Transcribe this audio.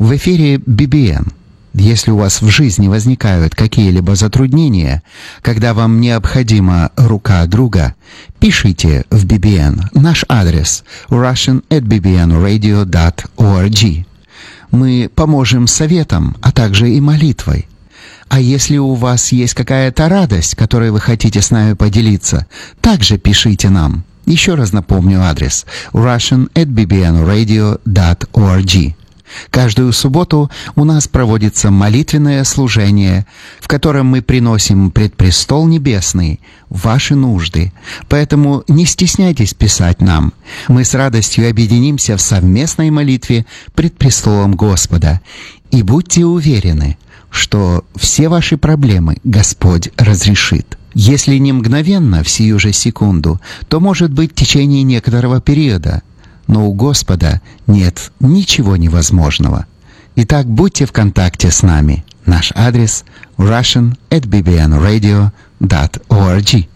В эфире BBN. Если у вас в жизни возникают какие-либо затруднения, когда вам необходима рука друга, пишите в BBN. Наш адрес russian@bbnradio.org. Мы поможем советом, а также и молитвой. А если у вас есть какая-то радость, которой вы хотите с нами поделиться, также пишите нам. Еще раз напомню адрес russian@bbnradio.org. Каждую субботу у нас проводится молитвенное служение, в котором мы приносим пред престол небесный ваши нужды. Поэтому не стесняйтесь писать нам. Мы с радостью объединимся в совместной молитве пред престолом Господа. И будьте уверены, что все ваши проблемы Господь разрешит. Если не мгновенно, в сию же секунду, то, может быть, в течение некоторого периода. Но у Господа нет ничего невозможного. Итак, будьте в контакте с нами. Наш адрес russian@bbnradio.org.